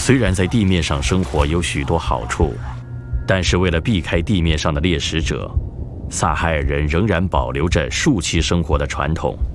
虽然在地面上生活有许多好处，但是为了避开地面上的猎食者，撒哈尔人仍然保留着树栖生活的传统。